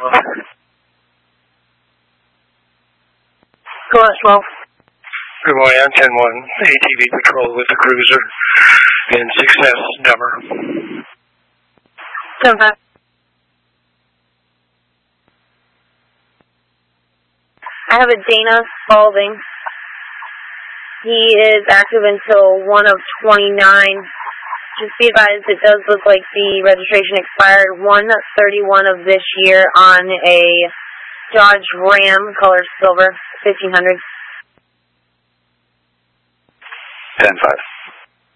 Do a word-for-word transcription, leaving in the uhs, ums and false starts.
Go on, twelve. Good morning, I'm ten one, A T V patrol with the cruiser in Success, Dummer. ten five. I have a Dana Spalding. He is active until one of twenty-nine. Just be advised, it does look like the registration expired one thirty-one of this year on a Dodge Ram, color silver, fifteen hundred. ten five.